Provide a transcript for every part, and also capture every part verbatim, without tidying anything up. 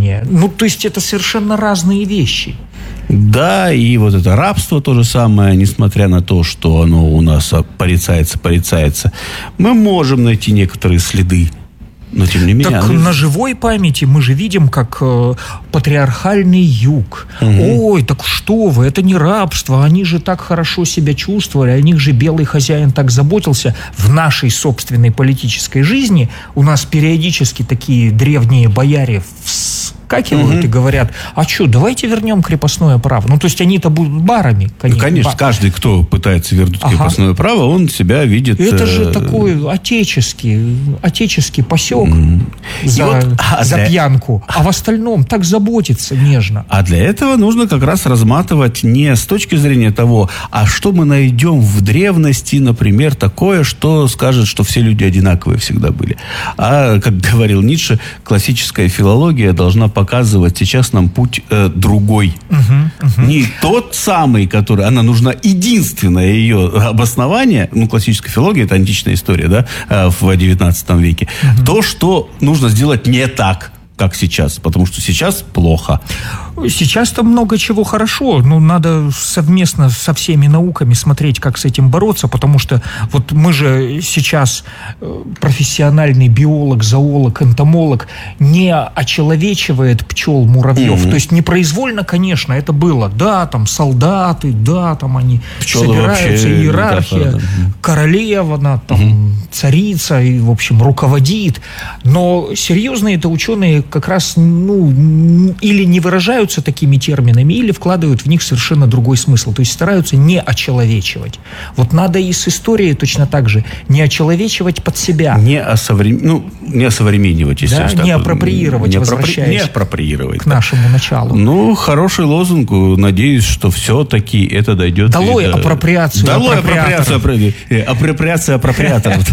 рабовладения. Ну, то есть это совершенно разные вещи. Да, и вот это рабство то же самое, несмотря на то, что оно у нас порицается, порицается, мы можем найти некоторые следы. Но тем не менее... Так оно... на живой памяти мы же видим, как э, патриархальный юг. Угу. Ой, так что вы, это не рабство, они же так хорошо себя чувствовали, о них же белый хозяин так заботился. В нашей собственной политической жизни у нас периодически такие древние бояре вскакивают угу. и говорят, а что, давайте вернем крепостное право. Ну, то есть они-то будут барами. Конечно, ну, конечно, каждый, кто пытается вернуть ага. крепостное право, он себя видит... Это же э... такой отеческий, отеческий посек mm. за, вот, а за для... пьянку. А в остальном так заботится нежно. А для этого нужно как раз разматывать не с точки зрения того, а что мы найдем в древности, например, такое, что скажет, что все люди одинаковые всегда были. А, как говорил Ницше, классическая филология должна показывать сейчас нам путь э, другой. Uh-huh, uh-huh. Не тот самый, который... Она нужна единственное ее обоснование. Ну, классическая филология — это античная история, да, э, в девятнадцатом веке. Uh-huh. То, что нужно сделать не так, как сейчас. Потому что сейчас плохо. Сейчас-то много чего хорошо, но надо совместно со всеми науками смотреть, как с этим бороться, потому что вот мы же сейчас профессиональный биолог, зоолог, энтомолог не очеловечивает пчел, муравьев, mm-hmm. то есть непроизвольно, конечно, это было, да, там солдаты, да, там они Пчелы собираются, иерархия, королева, она там mm-hmm. царица, и, в общем, руководит, но серьезные это ученые как раз, ну, или не выражают такими терминами, или вкладывают в них совершенно другой смысл. То есть стараются не очеловечивать. Вот надо и с историей точно так же не очеловечивать под себя. Не, осоврем... ну, не осовременивать, если да? что. Не апроприировать, не возвращаясь не апроприировать, к нашему началу. Ну, хороший лозунг. Надеюсь, что все-таки это дойдет. Долой до... апроприацию. Долой апроприацию. Апроприация апроприаторов.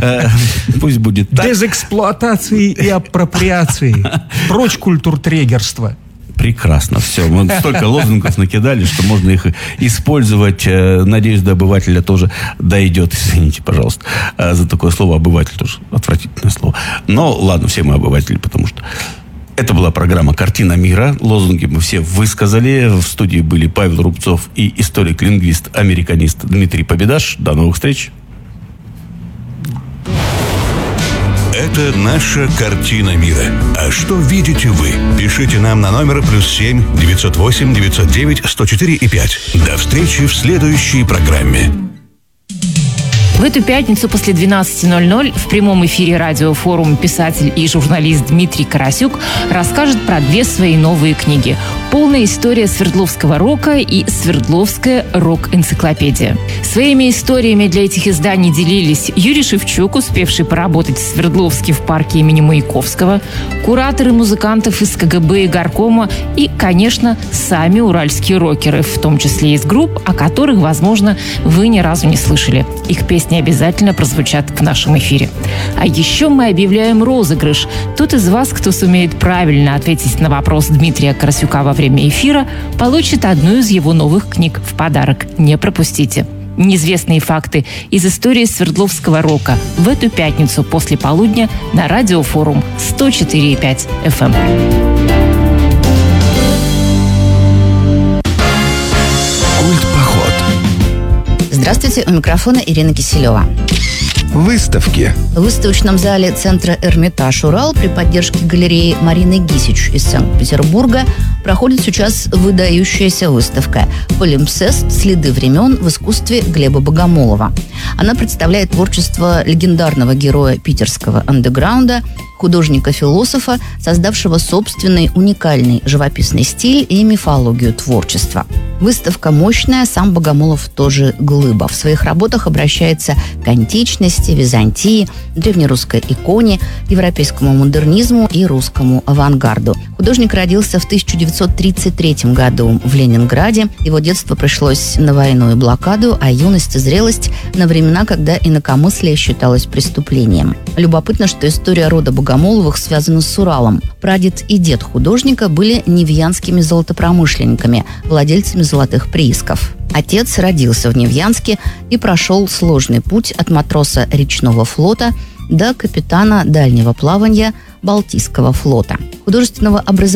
Пусть будет так. Дезэксплуатации и апроприации. Прочь культуртрегерства. Прекрасно, все. Мы столько лозунгов накидали, что можно их использовать. Надеюсь, до обывателя тоже дойдет. Извините, пожалуйста, за такое слово. Обыватель тоже отвратительное слово. Но ладно, все мы обыватели, потому что это была программа «Картина мира». Лозунги мы все высказали. В студии были Павел Рубцов и историк-лингвист, американист Дмитрий Победаш. До новых встреч. Это наша картина мира. А что видите вы? Пишите нам на номер плюс семь девятьсот восемь девятьсот девять сто четыре и пять. До встречи в следующей программе. В эту пятницу после двенадцати ноль-ноль в прямом эфире радиофорума писатель и журналист Дмитрий Карасюк расскажет про две свои новые книги. «Полная история Свердловского рока» и «Свердловская рок-энциклопедия». Своими историями для этих изданий делились Юрий Шевчук, успевший поработать в Свердловске в парке имени Маяковского, кураторы музыкантов из ка гэ бэ и горкома и, конечно, сами уральские рокеры, в том числе из групп, о которых, возможно, вы ни разу не слышали. Их песни обязательно прозвучат в нашем эфире. А еще мы объявляем розыгрыш. Тот из вас, кто сумеет правильно ответить на вопрос Дмитрия Карасюка во время эфира, получит одну из его новых книг в подарок. Не пропустите. Неизвестные факты из истории Свердловского рока в эту пятницу после полудня на радиофорум сто четыре и пять эф эм. Культпоход. Здравствуйте, у микрофона Ирина Киселева. Выставки. В выставочном зале центра «Эрмитаж Урал» при поддержке галереи Марины Гисич из Санкт-Петербурга проходит сейчас выдающаяся выставка «Полимпсест. Следы времен в искусстве Глеба Богомолова». Она представляет творчество легендарного героя питерского андеграунда, художника-философа, создавшего собственный уникальный живописный стиль и мифологию творчества. Выставка мощная, сам Богомолов тоже глыба. В своих работах обращается к античности, Византии, древнерусской иконе, европейскому модернизму и русскому авангарду. Художник родился в тысяча девятьсот тридцать третьем году в Ленинграде. Его детство пришлось на войну и блокаду, а юность и зрелость на времена, когда инакомыслие считалось преступлением. Любопытно, что история рода Богомоловых связана с Уралом. Прадед и дед художника были невьянскими золотопромышленниками, владельцами золотых приисков. Отец родился в Невьянске и прошел сложный путь от матроса речного флота до капитана дальнего плавания Балтийского флота. Художественного образования